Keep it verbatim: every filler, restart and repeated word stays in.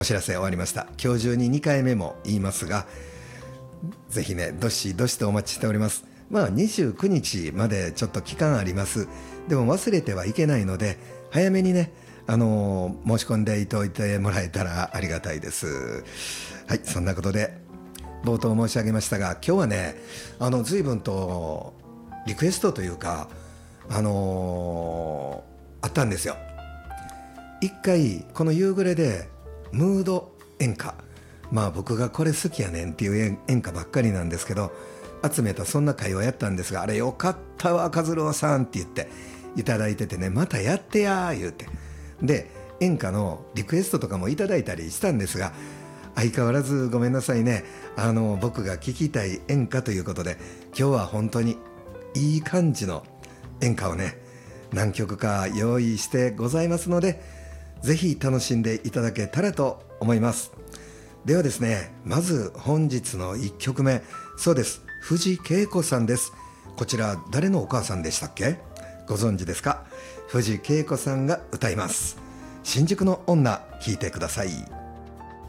お知らせ終わりました。今日中ににかいめも言いますが、ぜひねどしどしとお待ちしております。まあにじゅうくにちまでちょっと期間あります。でも忘れてはいけないので早めにねあのー、申し込んでいといてもらえたらありがたいです。はい、そんなことで冒頭申し上げましたが、今日はねあの随分とリクエストというかあのー、あったんですよ。一回この夕暮れでムード演歌、まあ僕がこれ好きやねんっていう演歌ばっかりなんですけど集めたそんな会をやったんですが、あれよかったわ和郎さんって言っていただいててね、またやってや言うて、で演歌のリクエストとかもいただいたりしたんですが、相変わらずごめんなさいね、あの僕が聴きたい演歌ということで今日は本当にいい感じの演歌をね何曲か用意してございますので、ぜひ楽しんでいただけたらと思います。ではですね、まず本日のいっきょくめ、そうです、藤恵子さんです。こちら誰のお母さんでしたっけ、ご存知ですか。藤恵子さんが歌います。新宿の女、聴いてください。